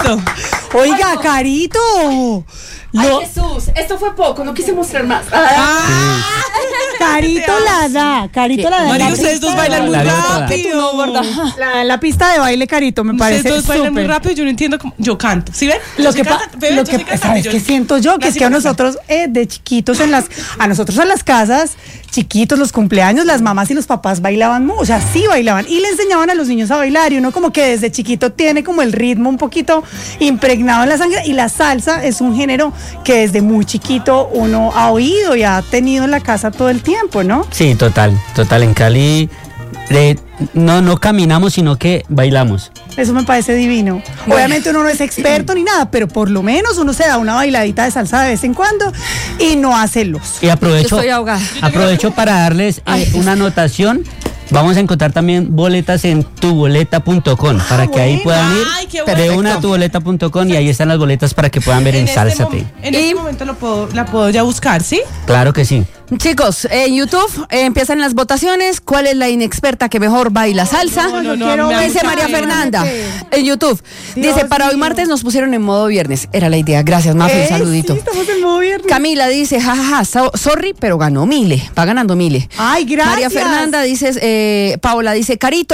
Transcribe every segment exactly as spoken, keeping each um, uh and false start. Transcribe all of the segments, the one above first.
Listo. Oiga, Carito. Ay, Lo... Jesús, esto fue poco, no quise mostrar más. Ah, Carito la da, Carito la da. María, ustedes dos bailan muy rápido. La, la pista de baile, Carito, me parece Ustedes dos bailan muy súper. rápido, yo no entiendo cómo. Yo canto, ¿sí ven? Lo que, pa- lo que ¿sabes qué siento yo? Que es que a nosotros eh, de chiquitos en las, a nosotros en las casas, chiquitos, los cumpleaños, las mamás y los papás bailaban, mu- o sea, sí bailaban y le enseñaban a los niños a bailar y uno como que desde chiquito tiene como el ritmo un poquito impregnado en la sangre y la salsa es un género que desde muy chiquito uno ha oído y ha tenido en la casa todo el tiempo, ¿no? Sí, total, total. En Cali eh, no, no caminamos, sino que bailamos. Eso me parece divino. Obviamente uno no es experto ni nada, pero por lo menos uno se da una bailadita de salsa de vez en cuando y no hace los. Y aprovecho, Yo estoy ahogada. aprovecho para darles eh, una anotación. Vamos a encontrar también boletas en tu boleta punto com para que ahí bueno. puedan ir Ay, qué de bueno. una a tu boleta punto com y ahí están las boletas para que puedan ver en este Ensálzate. mom- En este momento lo puedo, la puedo ya buscar, ¿sí? Claro que sí. Chicos, en YouTube eh, empiezan las votaciones. ¿Cuál es la inexperta que mejor baila salsa? No, no, no, quiero me Dice gusta. María Fernanda en YouTube. Dios Dice, para hoy mío. martes nos pusieron en modo viernes. Era la idea. Gracias, Mafi, un Eh, saludito. sí, estamos en modo viernes. Camila dice, jajaja, so- sorry, pero ganó Mile. Va ganando Mile. Ay, gracias. María Fernanda dice, eh, Paola dice, Carito.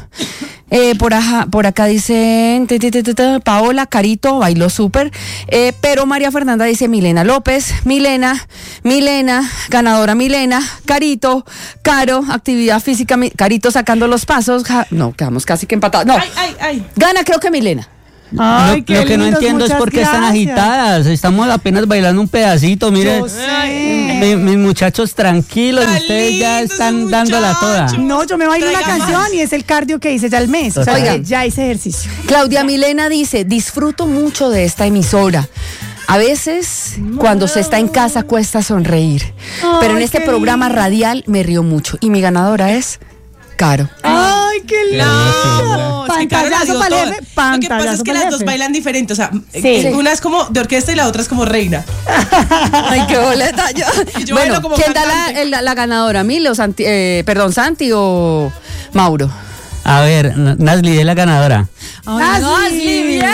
Eh, por, aja- por acá dicen, ti, ti, ti, ti, ti, Paola, Carito, bailó súper. Eh, pero María Fernanda dice Milena López, Milena, Milena, ganadora Milena, Carito, Caro, actividad física, mi- Carito sacando los pasos. Ja- no, quedamos casi que empatados. No, Ay, ay, ay. gana creo que Milena. Ay, lo qué lo que no lindos, entiendo es muchas por qué están gracias. agitadas. Estamos apenas bailando un pedacito, miren. Yo sé. Mi- mis muchachos tranquilos, Tan ustedes ya lindos están esos dándola toda. muchachos. No, yo me bailo una Traiga canción más. y es el cardio que hice ya el mes. O sea, Oiga. que ya hice ejercicio. Claudia Milena dice, disfruto mucho de esta emisora. A veces, cuando se está en casa, cuesta sonreír. Pero en Ay, este qué programa lindo. radial me río mucho. Y mi ganadora es Caro. Ay, qué lindo. No, es que Caro la Pantallazo dio para el toda. jefe, Lo que pasa pantallazo es que para el las dos jefe. bailan diferente, o sea, Sí. eh, una es como de orquesta y la otra es como reina. Ay, qué boleta. Yo. Y yo Bueno, bailo como ¿quién da la, cantante. el- la ganadora? ¿Mil o Santi, eh, perdón, Santi o Mauro? A ver, N- Nasli, de la ganadora. Ay, Nasli, bien.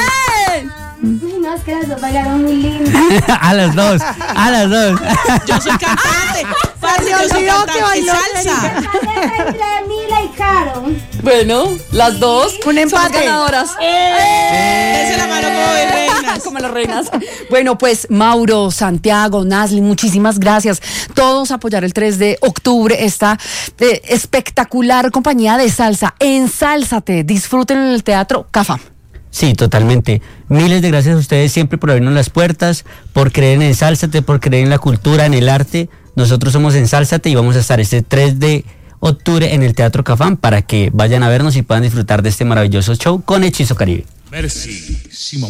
No, es que las dos bailaron muy lindo. A las dos, a las dos. Yo soy cantante. Parce, Se yo soy olvidó que cantante bailó salsa. Entre Mila y Caro. Bueno, las dos. Un empate. Somos ganadoras. Dense la mano como de reinas. Como las reinas. Bueno, pues Mauro, Santiago, Nasli, muchísimas gracias. Todos a apoyar el tres de octubre esta eh, espectacular compañía de salsa. Ensálzate, disfruten en el Teatro Cafam. Sí, totalmente. Miles de gracias a ustedes siempre por abrirnos las puertas, por creer en Ensálzate, por creer en la cultura, en el arte. Nosotros somos Ensálzate y vamos a estar este tres de octubre en el Teatro Cafam para que vayan a vernos y puedan disfrutar de este maravilloso show con Hechizo Caribe. Merci, Simón.